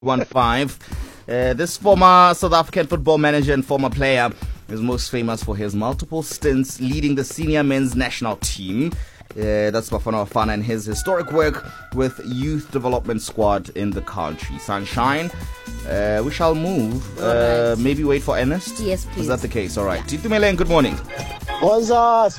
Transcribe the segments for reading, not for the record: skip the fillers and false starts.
15. This former South African football manager and former player is most famous for his multiple stints leading the senior men's national team. That's Bafana Bafana and his historic work with youth development squad in the country. Sunshine, we shall move. Maybe wait for Ernest? Yes, please. Is that the case? All right. Tito Meleng, good morning. Moses,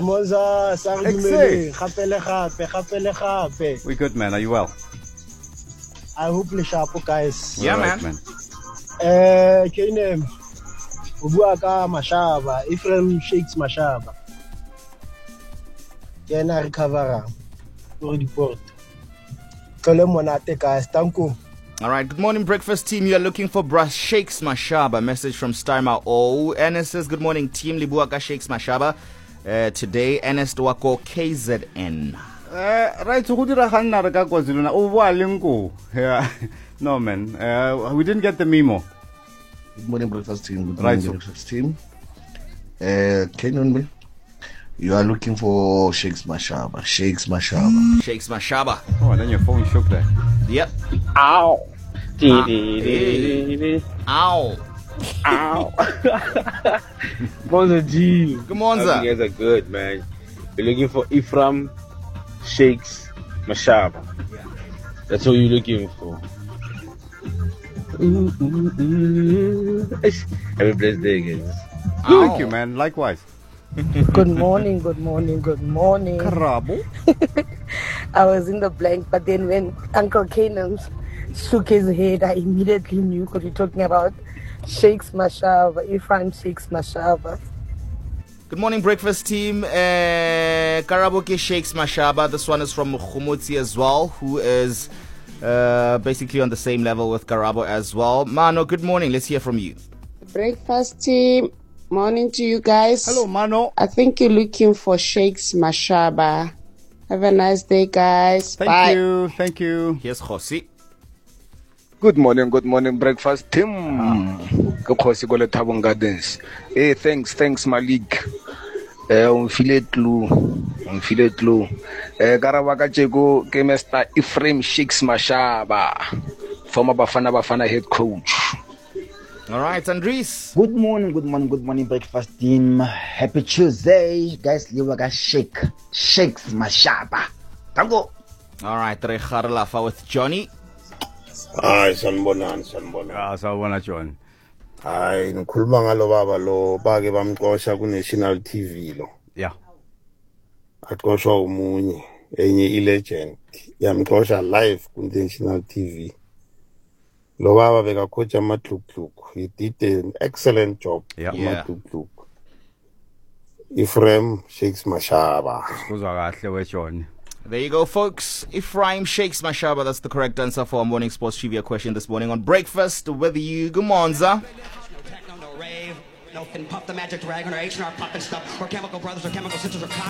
We're good, man. Are you well? I hope you're sharp, guys. Yeah, Right, man. Name Ubuaka Mashaba, Ephraim Shakes Mashaba. Kena recover for report. Monate, guys. Thank you. All right. Good morning, breakfast team. You are looking for Brush Shakes Mashaba. Message from Starma O. Ernest says, good morning, team. Libuaka Shakes Mashaba. Today, Ernest Wako KZN. Right, so who did I hand out a KwaZulu? Yeah. No, man. We didn't get the memo. Good morning, breakfast team. Good Right, morning, breakfast team. Kenyon, you are looking for Shakes Mashaba. Shakes Mashaba. Shakes Mashaba. Oh, and then your phone shook there. Yep. Ow. Ow. Ow. Monza G. Good morning, sir. You guys are good, man. You're looking for Ephraim Shakes Mashaba. That's what you're looking for. Have a blessed day, guys. Thank you, man. Likewise. Good morning. Karabo. I was in the blank, but then when Uncle Canaan shook his head, I immediately knew what you're talking about. Shakes Mashaba, Ephraim Shakes Mashaba. Good morning, breakfast team. Karaboke Shakes Mashaba. This one is from Khumutsi as well, who is basically on the same level with Karabo as well. Mano, good morning. Let's hear from you. Breakfast team, morning to you guys. Hello, Mano. I think you're looking for Shakes Mashaba. Have a nice day, guys. Bye. Thank you. Here's Khosi. Good morning, breakfast team. Kokosi Gole Tabon Gardens. Hey, thanks, Malik. On filet low. Garawaka Jego, Kemesta Ephraim Shakes Mashaba, former Bafana head coach. All right, Andres. Good morning, breakfast team. Happy Tuesday, guys. Liwaga Shakes Mashaba. Tango. All right, Rekharlafa with Johnny. Hayi sanibonani. Sawubona John. Hayi ngikhuluma ngalo baba lo bake bamxosha ku National TV lo. Yeah. Aqoshwa umunye enye ilegend. Yamxosha live ku National TV. Lo baba bekacoach amaDlukdluk. He did an excellent job. Yeah. amaDlukdluk. Ephraim Shakes Mashaba. Kuzwa kahle we John. There you go, folks. Ephraim Shakes Mashaba. That's the correct answer for our morning sports trivia question this morning on Breakfast with you. Good morning, sir. No fin puff the magic dragon or H&R popping stuff or chemical brothers or chemical sisters or